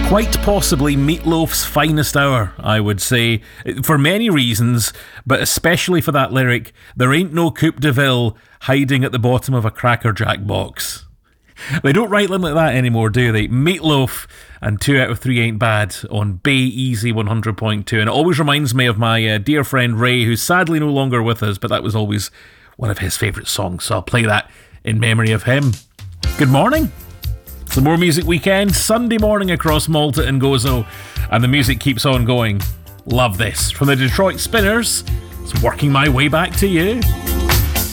Quite possibly Meatloaf's finest hour, I would say, for many reasons, but especially for that lyric, "There ain't no Coupe de Ville hiding at the bottom of a Cracker Jack box." They don't write them like that anymore, do they? Meatloaf and 2 out of 3 Ain't Bad on Bay Easy 100.2. And it always reminds me of my dear friend Ray, who's sadly no longer with us, but that was always one of his favourite songs, so I'll play that in memory of him. Good morning. It's the More Music Weekend, Sunday morning across Malta and Gozo, and the music keeps on going. Love this. From the Detroit Spinners, it's Working My Way Back to You.